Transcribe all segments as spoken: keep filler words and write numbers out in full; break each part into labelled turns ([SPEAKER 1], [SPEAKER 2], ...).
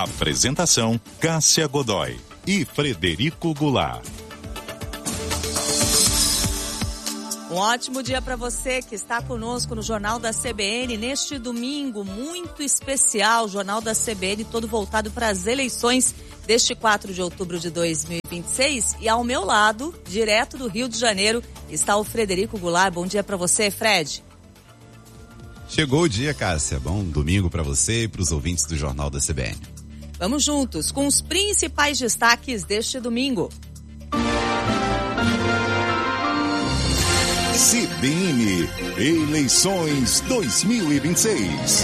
[SPEAKER 1] Apresentação: Cássia Godoy e Frederico Goulart.
[SPEAKER 2] Um ótimo dia para você que está conosco no Jornal da C B N neste domingo muito especial. Jornal da C B N todo voltado para as eleições deste quatro de outubro de dois mil e vinte e seis. E ao meu lado, direto do Rio de Janeiro, está o Frederico Goulart. Bom dia para você, Fred.
[SPEAKER 3] Chegou o dia, Cássia. Bom domingo para você e para os ouvintes do Jornal da C B N.
[SPEAKER 2] Vamos juntos com os principais destaques deste domingo.
[SPEAKER 1] C B N Eleições dois mil e vinte e seis.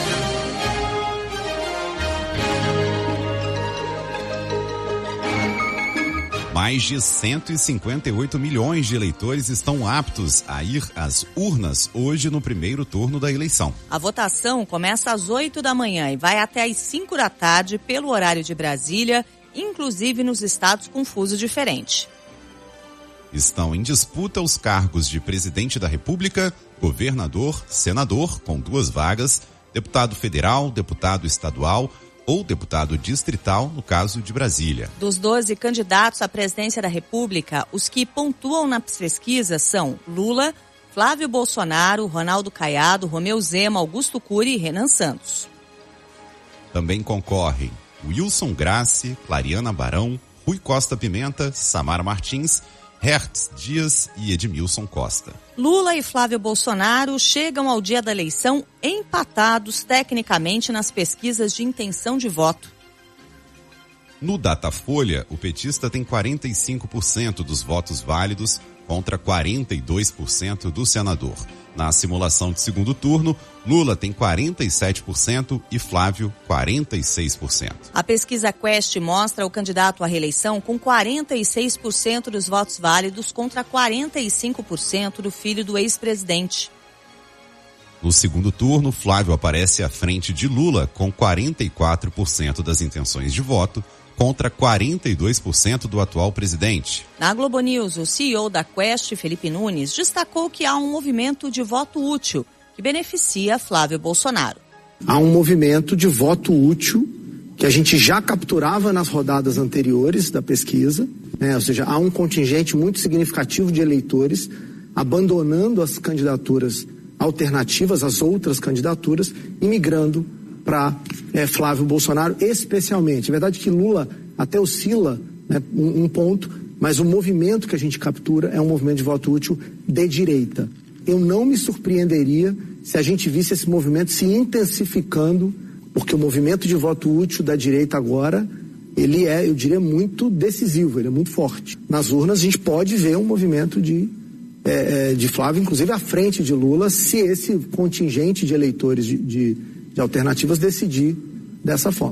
[SPEAKER 3] Mais de cento e cinquenta e oito milhões de eleitores estão aptos a ir às urnas hoje no primeiro turno da eleição.
[SPEAKER 2] A votação começa às oito da manhã e vai até às cinco da tarde pelo horário de Brasília, inclusive nos estados com fuso diferente.
[SPEAKER 3] Estão em disputa os cargos de presidente da República, governador, senador, com duas vagas, deputado federal, deputado estadual ou deputado distrital, no caso de Brasília.
[SPEAKER 2] Dos doze candidatos à presidência da República, os que pontuam nas pesquisas são Lula, Flávio Bolsonaro, Ronaldo Caiado, Romeu Zema, Augusto Cury e Renan Santos.
[SPEAKER 3] Também concorrem Wilson Grassi, Clariana Barão, Rui Costa Pimenta, Samara Martins, Hertz Dias e Edmilson Costa.
[SPEAKER 2] Lula e Flávio Bolsonaro chegam ao dia da eleição empatados tecnicamente nas pesquisas de intenção de voto.
[SPEAKER 3] No Datafolha, o petista tem quarenta e cinco por cento dos votos válidos contra quarenta e dois por cento do senador. Na simulação de segundo turno, Lula tem quarenta e sete por cento e Flávio quarenta e seis por cento.
[SPEAKER 2] A pesquisa Quest mostra o candidato à reeleição com quarenta e seis por cento dos votos válidos contra quarenta e cinco por cento do filho do ex-presidente.
[SPEAKER 3] No segundo turno, Flávio aparece à frente de Lula com quarenta e quatro por cento das intenções de voto contra quarenta e dois por cento do atual presidente.
[SPEAKER 2] Na Globo News, o C E O da Quest, Felipe Nunes, destacou que há um movimento de voto útil que beneficia Flávio Bolsonaro.
[SPEAKER 4] Há um movimento de voto útil que a gente já capturava nas rodadas anteriores da pesquisa, né? Ou seja, há um contingente muito significativo de eleitores abandonando as candidaturas alternativas, as outras candidaturas, e migrando para é, Flávio Bolsonaro, especialmente. É verdade que Lula até oscila, né, um, um ponto, mas o movimento que a gente captura é um movimento de voto útil de direita. Eu não me surpreenderia se a gente visse esse movimento se intensificando, porque o movimento de voto útil da direita agora, ele é, eu diria, muito decisivo, ele é muito forte. Nas urnas a gente pode ver um movimento de, é, de Flávio, inclusive à frente de Lula, se esse contingente de eleitores de, de de alternativas decidir dessa forma.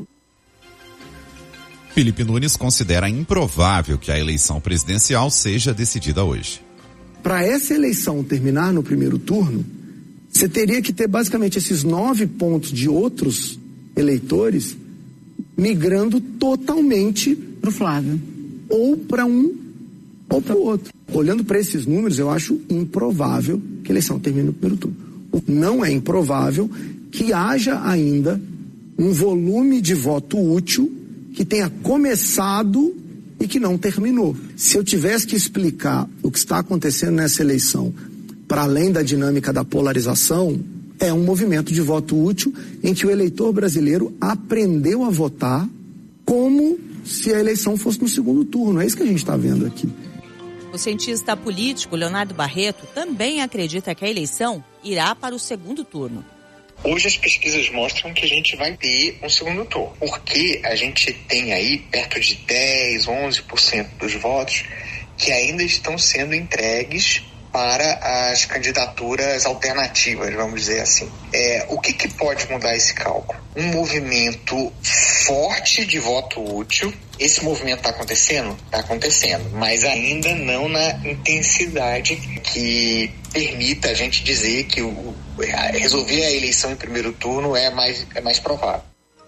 [SPEAKER 3] Felipe Nunes considera improvável que a eleição presidencial seja decidida hoje.
[SPEAKER 4] Para essa eleição terminar no primeiro turno, você teria que ter basicamente esses nove pontos de outros eleitores migrando totalmente para o Flávio, ou para um ou para o outro. Olhando para esses números, eu acho improvável que a eleição termine no primeiro turno. Não é improvável que haja ainda um volume de voto útil que tenha começado e que não terminou. Se eu tivesse que explicar o que está acontecendo nessa eleição, para além da dinâmica da polarização, é um movimento de voto útil em que o eleitor brasileiro aprendeu a votar como se a eleição fosse no segundo turno. É isso que a gente está vendo aqui.
[SPEAKER 2] O cientista político Leonardo Barreto também acredita que a eleição irá para o segundo turno.
[SPEAKER 5] Hoje as pesquisas mostram que a gente vai ter um segundo turno, porque a gente tem aí perto de dez, onze por cento dos votos que ainda estão sendo entregues para as candidaturas alternativas, vamos dizer assim. É, o que, que pode mudar esse cálculo? Um movimento forte de voto útil. Esse movimento está acontecendo? Está acontecendo, mas ainda não na intensidade que permita a gente dizer que o, resolver a eleição em primeiro turno é mais, é mais provável.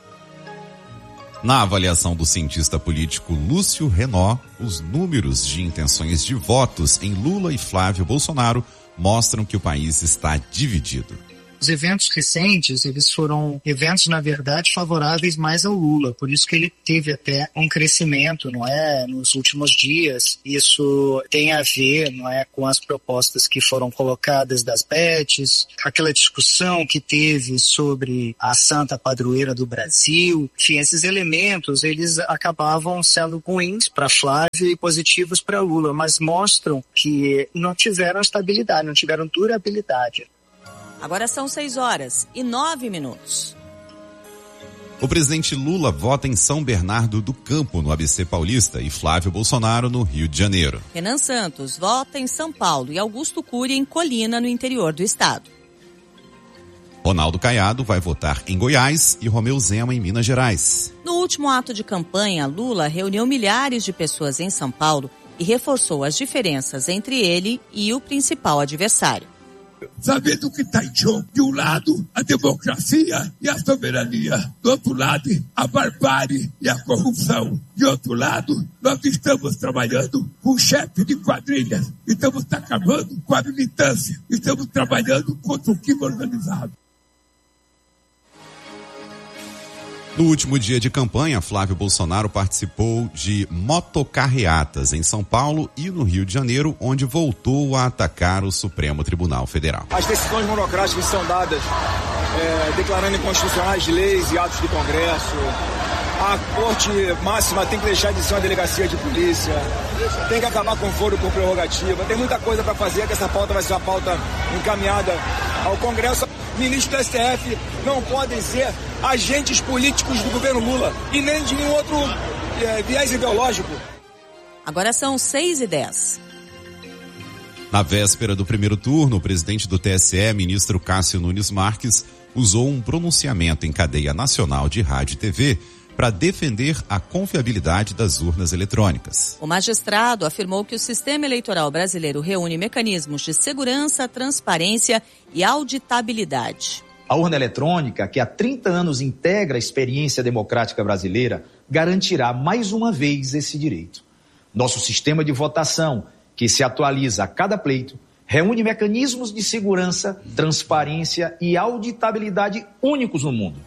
[SPEAKER 3] Na avaliação do cientista político Lúcio Renó, os números de intenções de votos em Lula e Flávio Bolsonaro mostram que o país está dividido.
[SPEAKER 6] Os eventos recentes, eles foram eventos, na verdade, favoráveis mais ao Lula. Por isso que ele teve até um crescimento, não é, nos últimos dias. Isso tem a ver, não é, com as propostas que foram colocadas das bets, aquela discussão que teve sobre a santa padroeira do Brasil. Enfim, esses elementos, eles acabavam sendo ruins para Flávio e positivos para Lula, mas mostram que não tiveram estabilidade, não tiveram durabilidade.
[SPEAKER 2] Agora são seis horas e nove minutos.
[SPEAKER 3] O presidente Lula vota em São Bernardo do Campo, no A B C Paulista, e Flávio Bolsonaro, no Rio de Janeiro.
[SPEAKER 2] Renan Santos vota em São Paulo e Augusto Cury em Colina, no interior do estado.
[SPEAKER 3] Ronaldo Caiado vai votar em Goiás e Romeu Zema em Minas Gerais.
[SPEAKER 2] No último ato de campanha, Lula reuniu milhares de pessoas em São Paulo e reforçou as diferenças entre ele e o principal adversário.
[SPEAKER 7] Sabendo que está em jogo, de um lado, a democracia e a soberania. Do outro lado, a barbárie e a corrupção. De outro lado, nós estamos trabalhando com chefe de quadrilhas. Estamos acabando com a militância. Estamos trabalhando contra o crime organizado.
[SPEAKER 3] No último dia de campanha, Flávio Bolsonaro participou de motocarreatas em São Paulo e no Rio de Janeiro, onde voltou a atacar o Supremo Tribunal Federal.
[SPEAKER 8] As decisões monocráticas são dadas é, declarando inconstitucionais leis e atos do Congresso. A Corte Máxima tem que deixar de ser uma delegacia de polícia, tem que acabar com foro por prerrogativa. Tem muita coisa para fazer, que essa pauta vai ser uma pauta encaminhada ao Congresso. Ministros do S T F não podem ser agentes políticos do governo Lula e nem de nenhum outro é, viés ideológico.
[SPEAKER 2] Agora são seis e dez.
[SPEAKER 3] Na véspera do primeiro turno, o presidente do T S E, ministro Cássio Nunes Marques, usou um pronunciamento em cadeia nacional de rádio e T V para defender a confiabilidade das urnas eletrônicas.
[SPEAKER 2] O magistrado afirmou que o sistema eleitoral brasileiro reúne mecanismos de segurança, transparência e auditabilidade.
[SPEAKER 9] A urna eletrônica, que há trinta anos integra a experiência democrática brasileira, garantirá mais uma vez esse direito. Nosso sistema de votação, que se atualiza a cada pleito, reúne mecanismos de segurança, transparência e auditabilidade únicos no mundo.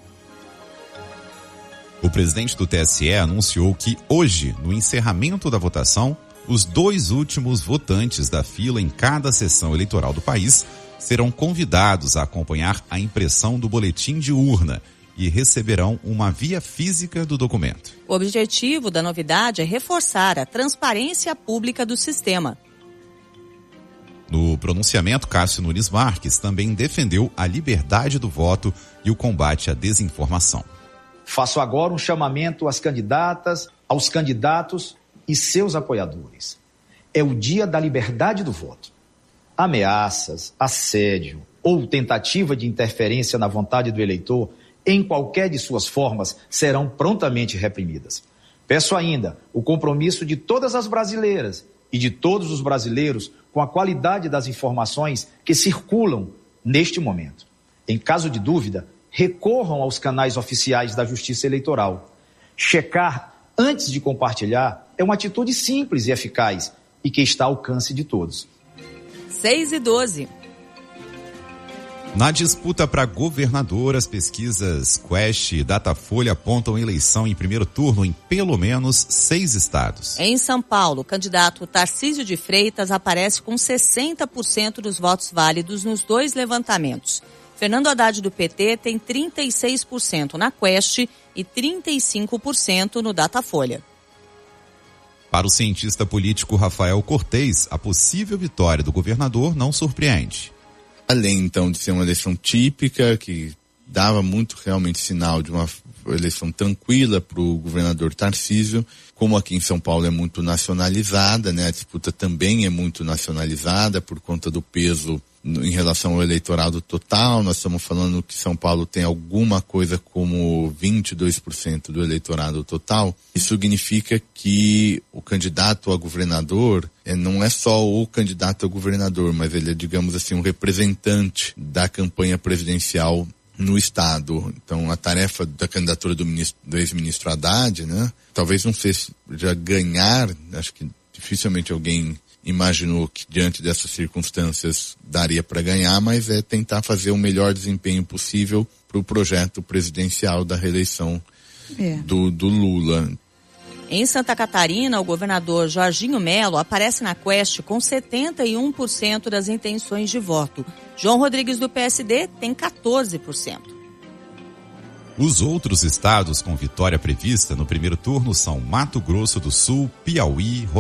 [SPEAKER 3] O presidente do T S E anunciou que hoje, no encerramento da votação, os dois últimos votantes da fila em cada sessão eleitoral do país serão convidados a acompanhar a impressão do boletim de urna e receberão uma via física do documento.
[SPEAKER 2] O objetivo da novidade é reforçar a transparência pública do sistema.
[SPEAKER 3] No pronunciamento, Cássio Nunes Marques também defendeu a liberdade do voto e o combate à desinformação.
[SPEAKER 9] Faço agora um chamamento às candidatas, aos candidatos e seus apoiadores. É o dia da liberdade do voto. Ameaças, assédio ou tentativa de interferência na vontade do eleitor, em qualquer de suas formas, serão prontamente reprimidas. Peço ainda o compromisso de todas as brasileiras e de todos os brasileiros com a qualidade das informações que circulam neste momento. Em caso de dúvida, recorram aos canais oficiais da Justiça Eleitoral. Checar antes de compartilhar é uma atitude simples e eficaz e que está ao alcance de todos.
[SPEAKER 2] seis e doze.
[SPEAKER 3] Na disputa para governador, as pesquisas Quest e Datafolha apontam eleição em primeiro turno em pelo menos seis estados.
[SPEAKER 2] Em São Paulo, o candidato Tarcísio de Freitas aparece com sessenta por cento dos votos válidos nos dois levantamentos. Fernando Haddad do P T tem trinta e seis por cento na Quest e trinta e cinco por cento no Datafolha.
[SPEAKER 3] Para o cientista político Rafael Cortez, a possível vitória do governador não surpreende.
[SPEAKER 10] Além, então, de ser uma eleição típica, que dava muito realmente sinal de uma eleição tranquila para o governador Tarcísio, como aqui em São Paulo é muito nacionalizada, né? A disputa também é muito nacionalizada por conta do peso em relação ao eleitorado total. Nós estamos falando que São Paulo tem alguma coisa como vinte e dois por cento do eleitorado total. Isso significa que o candidato a governador é, não é só o candidato a governador, mas ele é, digamos assim, um representante da campanha presidencial no estado. Então, a tarefa da candidatura do, ministro, do ex-ministro Haddad, né? Talvez não seja ganhar, acho que dificilmente alguém imaginou que diante dessas circunstâncias daria para ganhar, mas é tentar fazer o melhor desempenho possível para o projeto presidencial da reeleição é. do, do Lula.
[SPEAKER 2] Em Santa Catarina, o governador Jorginho Melo aparece na Quest com setenta e um por cento das intenções de voto. João Rodrigues do P S D tem quatorze por cento.
[SPEAKER 3] Os outros estados com vitória prevista no primeiro turno são Mato Grosso do Sul, Piauí,